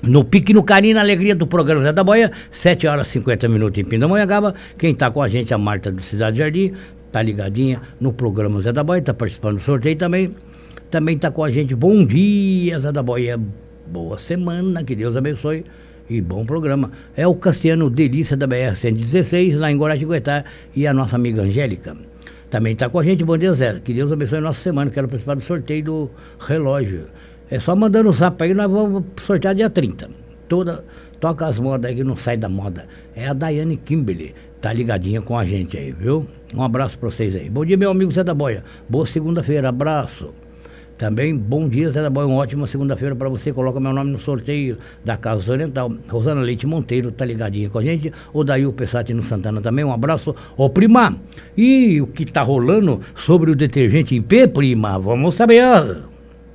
No Pique no Carinho, na alegria do programa Zé da Boia, 7 horas e 50 minutos em Pindamonhangaba. Quem está com a gente, a Marta do Cidade Jardim, tá ligadinha no programa Zé da Boia, tá participando do sorteio também. Também tá com a gente, bom dia Zé da Boia, boa semana, que Deus abençoe e bom programa. É o Cassiano Delícia da BR-116, lá em Guaratinguetá, e a nossa amiga Angélica. Também está com a gente, bom dia Zé, que Deus abençoe a nossa semana, quero participar do sorteio do relógio. É só mandando o zap aí, nós vamos sortear dia 30. Toca as modas aí que não sai da moda. É a Daiane Kimberly, tá ligadinha com a gente aí, viu? Um abraço pra vocês aí. Bom dia, meu amigo Zé da Boia, boa segunda-feira, abraço. Também, bom dia Zé da Boia, uma ótima segunda-feira pra você, coloca meu nome no sorteio da Casa Oriental. Rosana Leite Monteiro tá ligadinha com a gente, o Daí Pessati no Santana também, um abraço. Ô prima, e o que tá rolando sobre o detergente IP, prima? Vamos saber.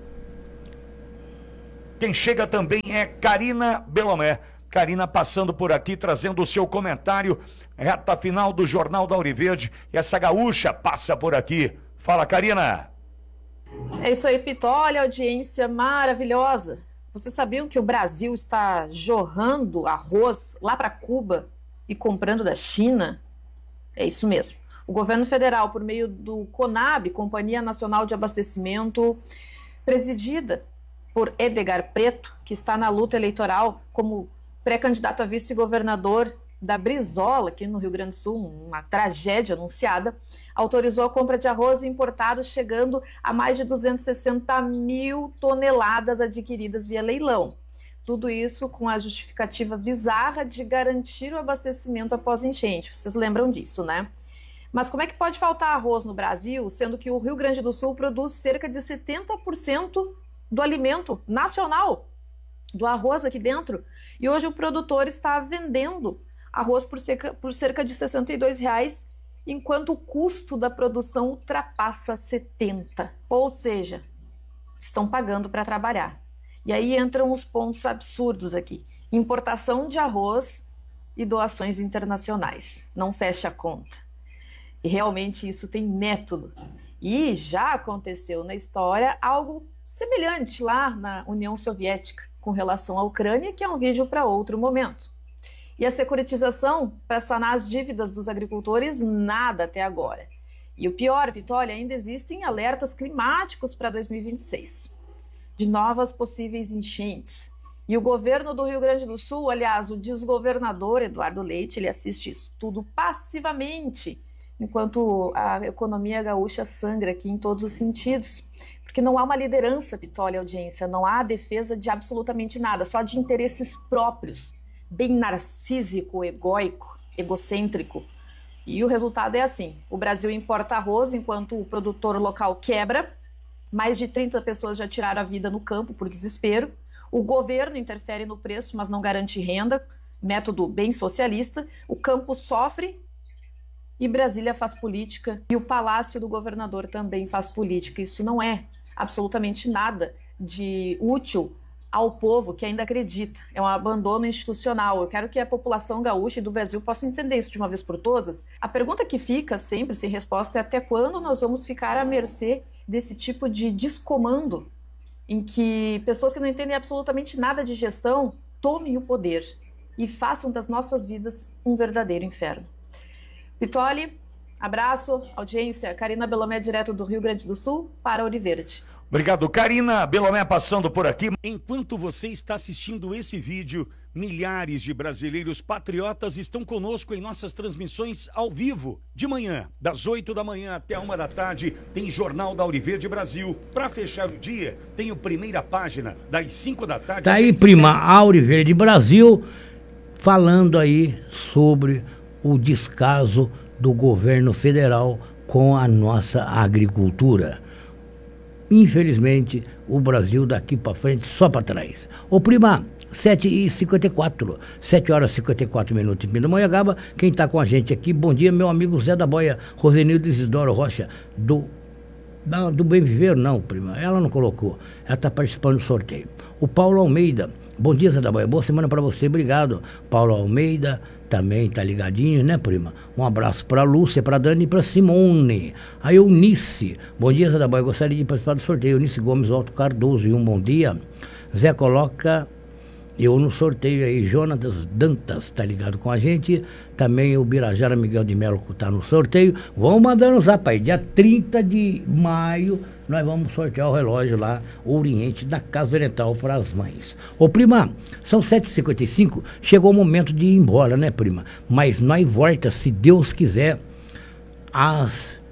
Quem chega também é Karina Belomé. Karina passando por aqui, trazendo o seu comentário, reta final do Jornal da Auriverde, e essa gaúcha passa por aqui. Fala, Karina. É isso aí, Pitolha, audiência maravilhosa. Vocês sabiam que o Brasil está jorrando arroz lá para Cuba e comprando da China? É isso mesmo. O governo federal, por meio do CONAB, Companhia Nacional de Abastecimento, presidida por Edgar Preto, que está na luta eleitoral como pré-candidato a vice-governador da Brizola, aqui no Rio Grande do Sul, uma tragédia anunciada, autorizou a compra de arroz importado, chegando a mais de 260 mil toneladas adquiridas via leilão. Tudo isso com a justificativa bizarra de garantir o abastecimento após enchente. Vocês lembram disso, né? Mas como é que pode faltar arroz no Brasil, sendo que o Rio Grande do Sul produz cerca de 70% do alimento nacional, do arroz aqui dentro? E hoje o produtor está vendendo arroz por cerca de R$ 62,00, enquanto o custo da produção ultrapassa 70. Ou seja, estão pagando para trabalhar. E aí entram os pontos absurdos aqui. Importação de arroz e doações internacionais. Não fecha a conta. E realmente isso tem método. E já aconteceu na história algo semelhante lá na União Soviética com relação à Ucrânia, que é um vídeo para outro momento. E a securitização para sanar as dívidas dos agricultores, nada até agora. E o pior, Vitória, ainda existem alertas climáticos para 2026, de novas possíveis enchentes. E o governo do Rio Grande do Sul, aliás, o desgovernador Eduardo Leite, ele assiste isso tudo passivamente, enquanto a economia gaúcha sangra aqui em todos os sentidos. Porque não há uma liderança, Vitória, audiência, não há defesa de absolutamente nada, só de interesses próprios, bem narcísico, egóico, egocêntrico. E o resultado é assim: o Brasil importa arroz enquanto o produtor local quebra, mais de 30 pessoas já tiraram a vida no campo por desespero, o governo interfere no preço, mas não garante renda, método bem socialista, o campo sofre e Brasília faz política e o palácio do governador também faz política. Isso não é absolutamente nada de útil ao povo que ainda acredita. É um abandono institucional. Eu quero que a população gaúcha e do Brasil possa entender isso de uma vez por todas. A pergunta que fica sempre sem resposta é até quando nós vamos ficar à mercê desse tipo de descomando em que pessoas que não entendem absolutamente nada de gestão tomem o poder e façam das nossas vidas um verdadeiro inferno. Pitoli, abraço, audiência. Karina Belomé, direto do Rio Grande do Sul, para Auriverde. Obrigado, Karina Belomé, passando por aqui. Enquanto você está assistindo esse vídeo, milhares de brasileiros patriotas estão conosco em nossas transmissões ao vivo. De manhã, das 8 da manhã até a 1 da tarde, tem Jornal da Auriverde Brasil. Para fechar o dia, tem o Primeira Página, das 5 da tarde. Tá aí, prima, Auriverde Brasil, falando aí sobre o descaso do governo federal com a nossa agricultura. Infelizmente, o Brasil daqui para frente só para trás. Ô prima, 7h54, 7 horas e 54 minutos em Pindamonhangaba. Quem está com a gente aqui, bom dia, meu amigo Zé da Boia, Rosenildo Isidoro Rocha, do Bem Viver, não, prima, ela não colocou, ela está participando do sorteio. O Paulo Almeida, bom dia, Zé da Boia, boa semana para você, obrigado. Paulo Almeida também tá ligadinho, né, prima? Um abraço para Lúcia, para Dani e para Simone. A Eunice, bom dia, Zé da Boia, gostaria de participar do sorteio. Eunice Gomes Alto Cardoso, e um bom dia. Zé coloca eu no sorteio aí, Jonatas Dantas tá ligado com a gente, também o Birajara Miguel de Melo tá no sorteio. Vamos mandando um zap aí, dia 30 de maio nós vamos sortear o relógio lá, Oriente, da Casa Oriental para as mães. Ô prima, são 7h55, chegou o momento de ir embora, né prima? Mas nós volta, se Deus quiser, às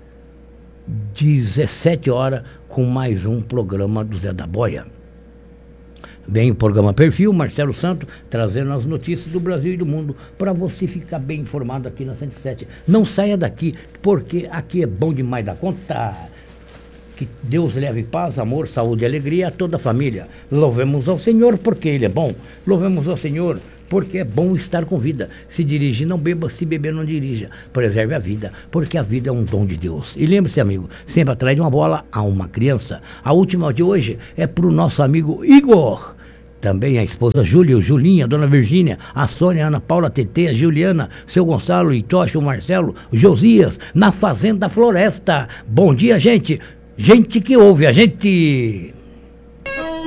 17 horas com mais um programa do Zé da Boia. Vem o programa Perfil, Marcelo Santos, trazendo as notícias do Brasil e do mundo para você ficar bem informado aqui na 107. Não saia daqui, porque aqui é bom demais da conta. Que Deus leve paz, amor, saúde e alegria a toda a família. Louvemos ao Senhor porque Ele é bom. Louvemos ao Senhor porque é bom estar com vida. Se dirigir, não beba, se beber, não dirija. Preserve a vida, porque a vida é um dom de Deus. E lembre-se, amigo, sempre atrás de uma bola há uma criança. A última de hoje é para o nosso amigo Igor. Também a esposa Júlia, Julinha, Dona Virgínia, a Sônia, a Ana Paula, a Tetê, a Juliana, seu Gonçalo, o Itoche, o Marcelo, o Josias, na Fazenda Floresta. Bom dia, gente. Gente que ouve a gente.